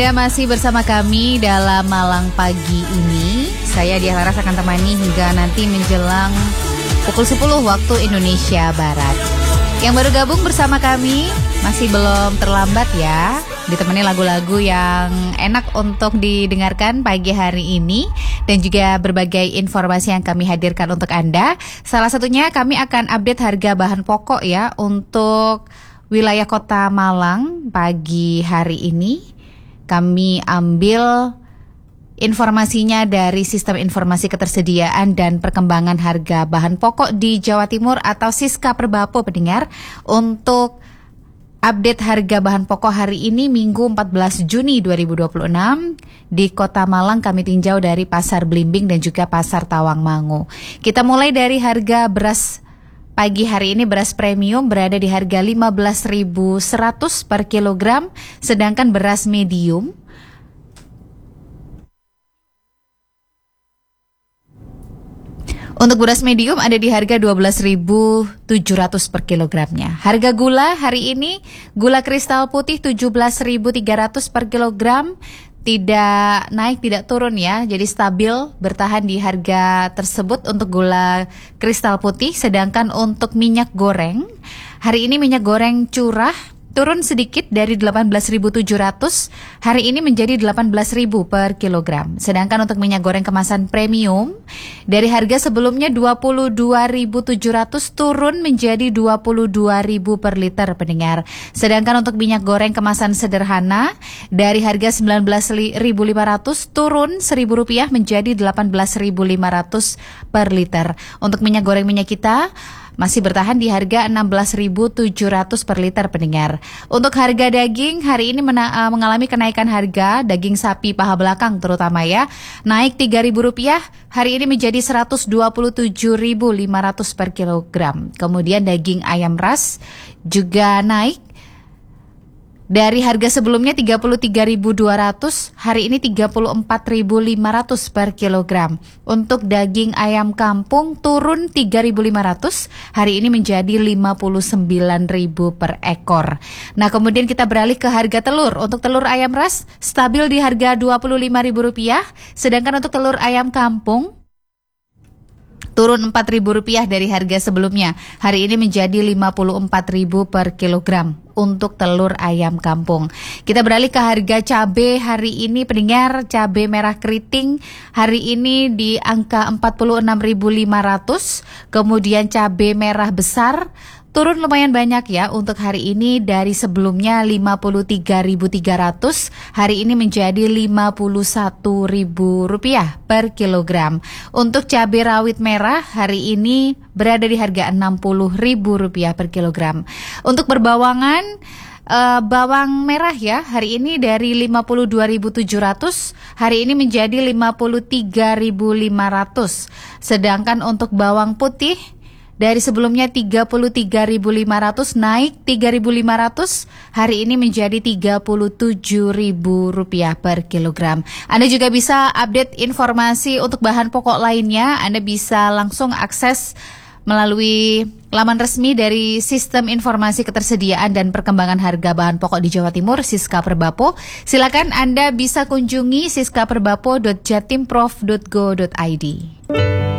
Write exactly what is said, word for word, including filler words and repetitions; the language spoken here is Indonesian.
Ya, masih bersama kami dalam Malang Pagi ini. Saya Diah Laras akan temani hingga nanti menjelang pukul sepuluh waktu Indonesia Barat. Yang baru gabung bersama kami, masih belum terlambat ya. Ditemani lagu-lagu yang enak untuk didengarkan pagi hari ini. Dan juga berbagai informasi yang kami hadirkan untuk Anda. Salah satunya kami akan update harga bahan pokok ya untuk wilayah kota Malang pagi hari ini. Kami ambil informasinya dari Sistem Informasi Ketersediaan dan Perkembangan Harga Bahan Pokok di Jawa Timur atau Siska Perbapo pendengar. Untuk update harga bahan pokok hari ini Minggu empat belas Juni dua ribu dua puluh enam di Kota Malang kami tinjau dari Pasar Blimbing dan juga Pasar Tawangmangu. Kita mulai dari harga beras. Pagi hari ini beras premium berada di harga lima belas ribu seratus per kilogram, sedangkan beras medium untuk beras medium ada di harga dua belas ribu tujuh ratus per kilogramnya. Harga gula hari ini, gula kristal putih tujuh belas ribu tiga ratus per kilogram. Tidak naik, tidak turun ya. Jadi stabil bertahan di harga tersebut untuk gula kristal putih. Sedangkan untuk minyak goreng, hari ini minyak goreng curah turun sedikit dari delapan belas ribu tujuh ratus, hari ini menjadi delapan belas ribu per kilogram. Sedangkan untuk minyak goreng kemasan premium, dari harga sebelumnya dua puluh dua ribu tujuh ratus turun menjadi dua puluh dua ribu per liter pendengar. Sedangkan untuk minyak goreng kemasan sederhana, dari harga sembilan belas ribu lima ratus turun seribu rupiah menjadi delapan belas ribu lima ratus per liter. Untuk minyak goreng minyak kita, masih bertahan di harga enam belas ribu tujuh ratus per liter pendengar. Untuk harga daging hari ini mena- uh, mengalami kenaikan harga daging sapi paha belakang terutama ya. Naik tiga ribu rupiah, hari ini menjadi seratus dua puluh tujuh ribu lima ratus per kilogram. Kemudian daging ayam ras juga naik. Dari harga sebelumnya tiga puluh tiga ribu dua ratus, hari ini tiga puluh empat ribu lima ratus per kilogram. Untuk daging ayam kampung turun tiga ribu lima ratus, hari ini menjadi lima puluh sembilan ribu per ekor. Nah, kemudian kita beralih ke harga telur. Untuk telur ayam ras stabil di harga dua puluh lima ribu rupiah, sedangkan untuk telur ayam kampung turun empat ribu rupiah dari harga sebelumnya. Hari ini menjadi lima puluh empat ribu per kilogram untuk telur ayam kampung. Kita beralih ke harga cabai hari ini pendengar. Cabai merah keriting hari ini di angka empat puluh enam ribu lima ratus. Kemudian cabai merah besar turun lumayan banyak ya untuk hari ini, dari sebelumnya lima puluh tiga ribu tiga ratus, hari ini menjadi lima puluh satu ribu rupiah per kilogram. Untuk cabai rawit merah hari ini berada di harga enam puluh ribu rupiah per kilogram. Untuk berbawangan, uh, bawang merah ya hari ini dari lima puluh dua ribu tujuh ratus, hari ini menjadi lima puluh tiga ribu lima ratus. Sedangkan untuk bawang putih dari sebelumnya tiga puluh tiga ribu lima ratus naik tiga ribu lima ratus, hari ini menjadi tiga puluh tujuh ribu rupiah per kilogram. Anda juga bisa update informasi untuk bahan pokok lainnya. Anda bisa langsung akses melalui laman resmi dari Sistem Informasi Ketersediaan dan Perkembangan Harga Bahan Pokok di Jawa Timur, Siska Perbapo. Silakan Anda bisa kunjungi siska perbapo dot jatimprov dot go dot id.